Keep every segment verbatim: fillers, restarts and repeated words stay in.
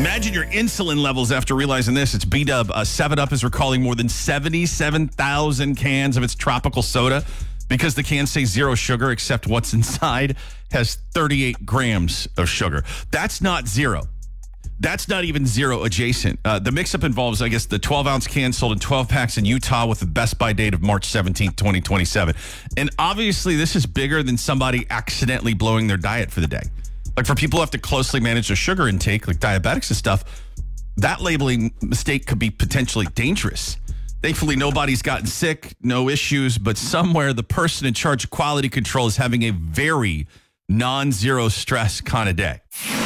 Imagine your insulin levels after realizing this. It's B-Dub. Uh, seven up is recalling more than seventy-seven thousand cans of its tropical soda because the cans say zero sugar, except what's inside has thirty-eight grams of sugar. That's not zero. That's not even zero adjacent. Uh, the mix-up involves, I guess, the twelve-ounce can sold in twelve packs in Utah with the Best By date of March seventeenth, twenty twenty-seven. And obviously, this is bigger than somebody accidentally blowing their diet for the day. Like for people who have to closely manage their sugar intake, like diabetics and stuff, that labeling mistake could be potentially dangerous. Thankfully, nobody's gotten sick, no issues, but somewhere the person in charge of quality control is having a very non-zero stress kind of day.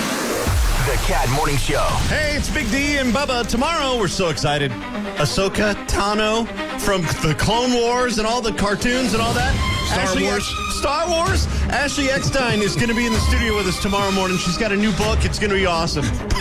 The Cat Morning Show. Hey, it's Big D and Bubba. Tomorrow, we're so excited. Ahsoka Tano from the Clone Wars and all the cartoons and all that. Star Ashley Wars. Ex- Star Wars. Ashley Eckstein is going to be in the studio with us tomorrow morning. She's got a new book. It's going to be awesome.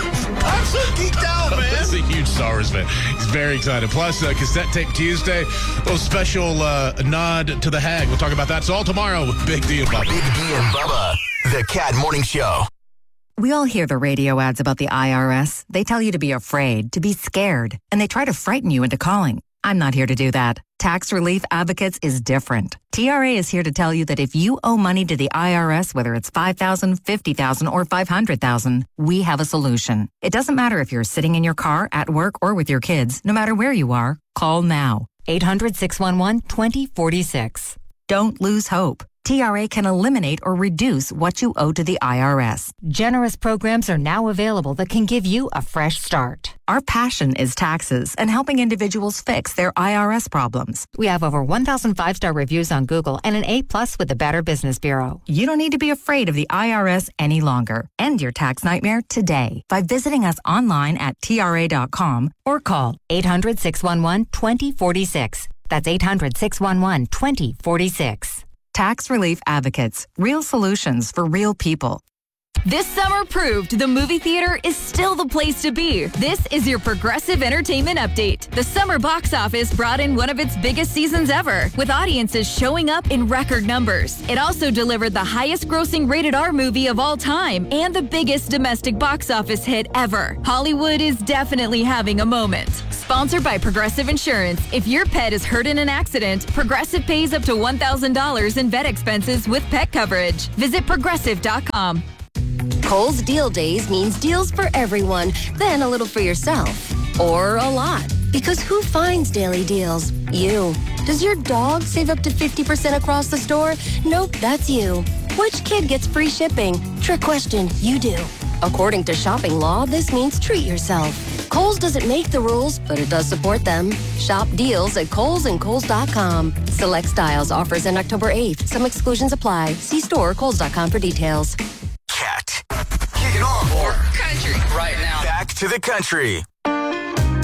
I'm so geeked out, man. That's a huge Star Wars fan. He's very excited. Plus, uh, Cassette Tape Tuesday, a little special uh, nod to the Hag. We'll talk about that. It's all tomorrow with Big D and Bubba. Big D and Bubba. The Cat Morning Show. We all hear the radio ads about the I R S. They tell you to be afraid, to be scared, and they try to frighten you into calling. I'm not here to do that. Tax Relief Advocates is different. T R A is here to tell you that if you owe money to the I R S, whether it's five thousand dollars, fifty thousand dollars, or five hundred thousand dollars, we have a solution. It doesn't matter if you're sitting in your car, at work, or with your kids. No matter where you are, call now. eight hundred, six one one, two zero four six. Don't lose hope. T R A can eliminate or reduce what you owe to the I R S. Generous programs are now available that can give you a fresh start. Our passion is taxes and helping individuals fix their I R S problems. We have over one thousand five-star reviews on Google and an A-plus with the Better Business Bureau. You don't need to be afraid of the I R S any longer. End your tax nightmare today by visiting us online at T R A dot com or call eight hundred, six one one, two zero four six. That's eight hundred, six one one, two zero four six. Tax Relief Advocates. Real solutions for real people. This summer proved the movie theater is still the place to be. This is your Progressive Entertainment Update. The summer box office brought in one of its biggest seasons ever, with audiences showing up in record numbers. It also delivered the highest grossing rated R movie of all time and the biggest domestic box office hit ever. Hollywood is definitely having a moment. Sponsored by Progressive Insurance. If your pet is hurt in an accident, Progressive pays up to one thousand dollars in vet expenses with pet coverage. Visit progressive dot com. Kohl's Deal Days means deals for everyone, then a little for yourself. Or a lot. Because who finds daily deals? You. Does your dog save up to fifty percent across the store? Nope, that's you. Which kid gets free shipping? Trick question, you do. According to shopping law, this means treat yourself. Kohl's doesn't make the rules, but it does support them. Shop deals at Kohl's and Kohl's dot com. Select styles offers end October eighth. Some exclusions apply. See store or Kohl's dot com for details. Cat. Kick it off. Or country right now. Back to the country.